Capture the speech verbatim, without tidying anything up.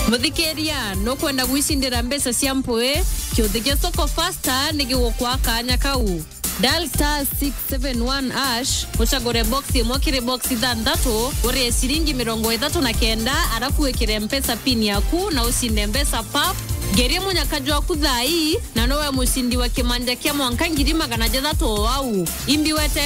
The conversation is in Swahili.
Muthikeria no kwenda gwicindira mbesa cia mpwe kiuthike soko faster nigigukwa kanya kau. Dial star six seven one hash ucagure boxi mwakire boxi thanthatu uri ciringi mirongo ithatu na kenda arafu wikire mpesa pin yaku na ucinde mbesa pap. Geria munyakaji waku thai na nowe mucindi wa kimanja kia mwanka ngiri magana jathatu wau. Imbi wete